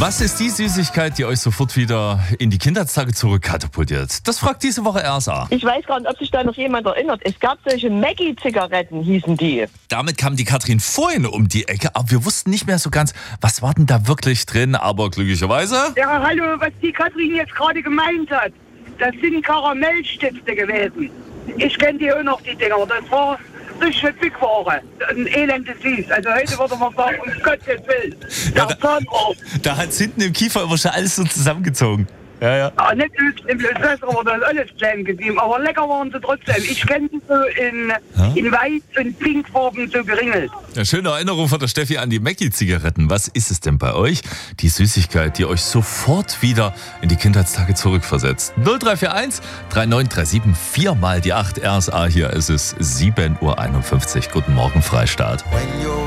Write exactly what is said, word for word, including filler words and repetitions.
Was ist die Süßigkeit, die euch sofort wieder in die Kindheitstage zurückkatapultiert? Das fragt diese Woche R S A. Ich weiß gar nicht, ob sich da noch jemand erinnert. Es gab solche Maggi-Zigaretten, hießen die. Damit kam die Katrin vorhin um die Ecke, aber wir wussten nicht mehr so ganz, was war denn da wirklich drin, aber glücklicherweise... Ja, hallo, was die Katrin jetzt gerade gemeint hat, das sind Karamellstifte gewesen. Ich kenne die auch noch, die Dinger. Das war richtige Bickware. Ein elendes Süß. Also heute würde man sagen, um Gottes Willen. Ja, Der Zahnarzt. Da hat es hinten im Kiefer immer schon alles so zusammengezogen. Ja, ja. Ja, nicht im Blödsinn, aber das ist alles klein geblieben. Aber lecker waren sie trotzdem. Ich kenne sie so in, in weiß und pinkfarben so geringelt. Ja, schöne Erinnerung von der Steffi an die Maggi-Zigaretten. Was ist es denn bei euch? Die Süßigkeit, die euch sofort wieder in die Kindheitstage zurückversetzt. null drei vier eins drei neun drei sieben vier mal die acht R S A. Hier ist es sieben Uhr einundfünfzig. Guten Morgen, Freistaat.